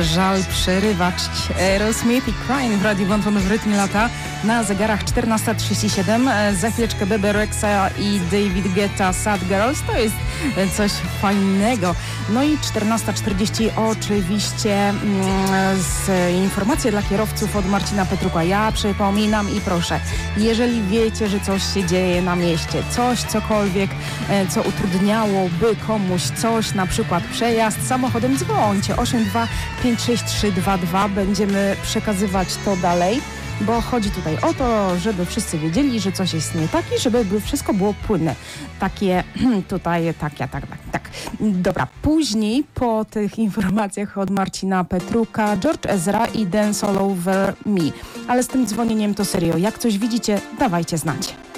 Żal przerywać. Aerosmith i Crying w Radiu Włączony w rytmie lata. Na zegarach 14:37. Za chwileczkę Bebe Rexha i David Guetta, Sad Girls. To jest coś fajnego. No i 14:40 oczywiście informacje dla kierowców od Marcina Petruka. Ja przypominam i proszę, jeżeli wiecie, że coś się dzieje na mieście, cokolwiek, co utrudniałoby komuś coś, na przykład przejazd samochodem, dzwońcie 8256322. Będziemy przekazywać to dalej, bo chodzi tutaj o to, żeby wszyscy wiedzieli, że coś jest nie tak i żeby wszystko było płynne. Takie tutaj, tak. Dobra, później po tych informacjach od Marcina Petruka, George Ezra i Dance All Over Me. Ale z tym dzwonieniem to serio. Jak coś widzicie, dawajcie znać.